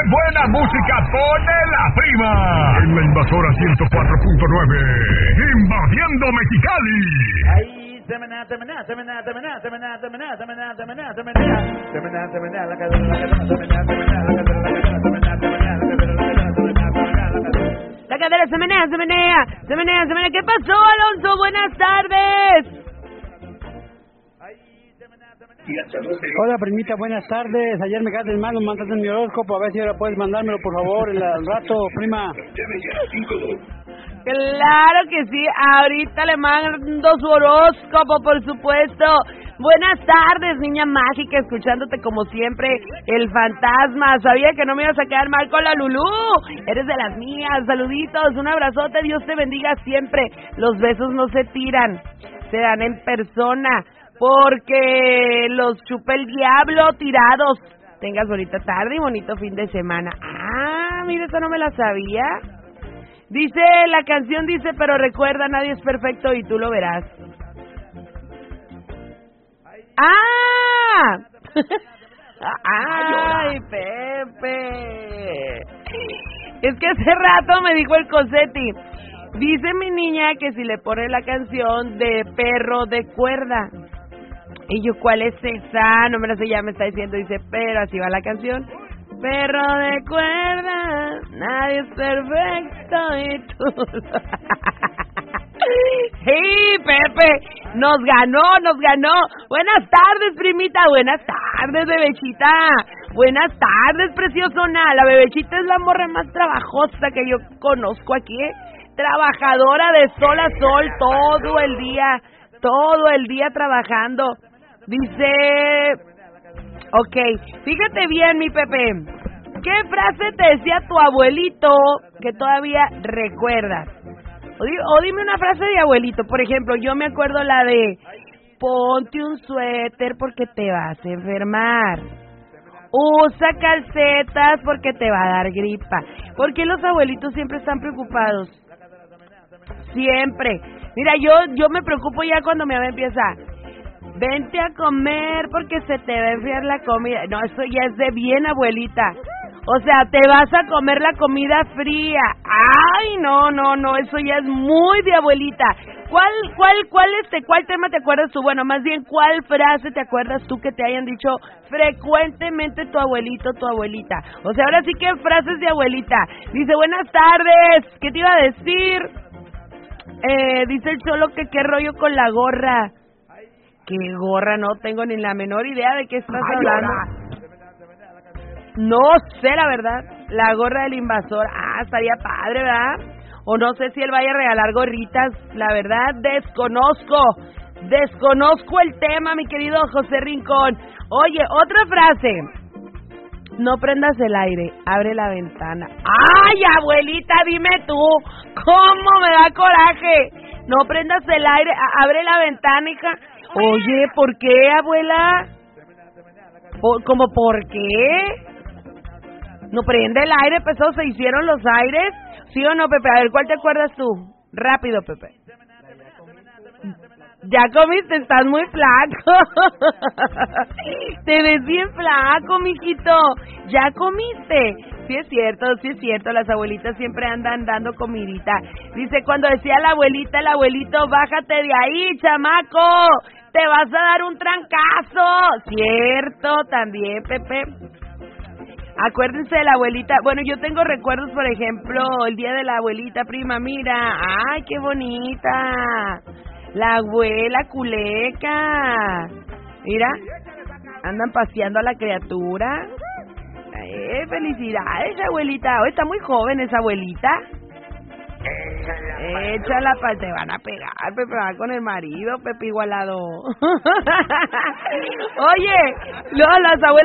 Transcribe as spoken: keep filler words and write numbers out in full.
buena música pone la prima! En la Invasora ciento cuatro punto nueve, invadiendo Mexicali. Ay, temena, temena, temena, temena, temena, temena, temena, temena, temena, temena, temena, la cadera, la cadera, temena, temena, la cadera, la cadera, temena, temena, la cadera, la cadera, temena, temena, la cadera. La cadera se menea, se menea, se menea, se menea. ¿Qué pasó, Alonso? Buenas tardes. Hola, primita, buenas tardes. Ayer me quedaste mal, me mandaste mi horóscopo. A ver si ahora puedes mandármelo, por favor, el, al rato, prima. Claro que sí, ahorita le mando su horóscopo, por supuesto. Buenas tardes, niña mágica, escuchándote como siempre, el fantasma. Sabía que no me ibas a quedar mal con la Lulú. Eres de las mías, saluditos, un abrazote, Dios te bendiga siempre. Los besos no se tiran, se dan en persona, porque los chupa el diablo tirados. Tengas bonita tarde y bonito fin de semana. Ah, mira, eso no me la sabía. Dice, la canción dice, pero recuerda, nadie es perfecto y tú lo verás. ¡Ah! ¡Ay, Pepe! Es que hace rato me dijo el Cosetti. Dice mi niña que si le pone la canción de Perro de Cuerda. Y yo, ¿cuál es esa? No me la sé, ya me está diciendo. Dice, pero así va la canción. Perro de cuerda, nadie es perfecto y tú. Sí, Pepe, nos ganó, nos ganó. Buenas tardes, primita, buenas tardes, bebechita. Buenas tardes, preciosona. La bebechita es la morra más trabajosa que yo conozco aquí, ¿eh? Trabajadora de sol a sol, todo el día, todo el día trabajando. Dice... Ok, fíjate bien, mi Pepe. ¿Qué frase te decía tu abuelito que todavía recuerdas? O, di, o dime una frase de abuelito. Por ejemplo, yo me acuerdo la de ponte un suéter porque te vas a enfermar. Usa calcetas porque te va a dar gripa. ¿Por qué los abuelitos siempre están preocupados? Siempre. Mira, yo yo me preocupo ya cuando mi mamá empieza... Vente a comer porque se te va a enfriar la comida. No, eso ya es de bien, abuelita. O sea, te vas a comer la comida fría. Ay, no, no, no, eso ya es muy de abuelita. ¿Cuál, cuál, cuál, este, cuál tema te acuerdas tú? Bueno, más bien, ¿cuál frase te acuerdas tú que te hayan dicho frecuentemente tu abuelito, tu abuelita? O sea, ahora sí que frases de abuelita. Dice, buenas tardes, ¿qué te iba a decir? Eh, dice el Cholo que qué rollo con la gorra. ¿Qué gorra? No tengo ni la menor idea de qué estás hablando. No sé, la verdad. La gorra del invasor. Ah, estaría padre, ¿verdad? O no sé si él vaya a regalar gorritas. La verdad, desconozco. Desconozco el tema, mi querido José Rincón. Oye, otra frase. No prendas el aire, abre la ventana. ¡Ay, abuelita, dime tú! ¿Cómo me da coraje? No prendas el aire, abre la ventana, hija. Oye, ¿por qué, abuela? ¿Por, ¿Cómo por qué? ¿No prende el aire, peso? ¿Se hicieron los aires? ¿Sí o no, Pepe? A ver, ¿cuál te acuerdas tú? Rápido, Pepe. Ya comiste, estás muy flaco. Te ves bien flaco, mijito. Ya comiste. Sí es cierto, sí es cierto. Las abuelitas siempre andan dando comidita. Dice, cuando decía la abuelita, el abuelito, bájate de ahí, chamaco. Te vas a dar un trancazo. Cierto, también, Pepe. Acuérdense de la abuelita. Bueno, yo tengo recuerdos, por ejemplo, el día de la abuelita, prima, mira. Ay, qué bonita. La abuela culeca. Mira, andan paseando a la criatura. Eh, felicidades, abuelita. Hoy está muy joven esa abuelita. Échala, pa, te van a pegar, Pepe, va con el marido, Pepe igualado. Oye, no, las abuelas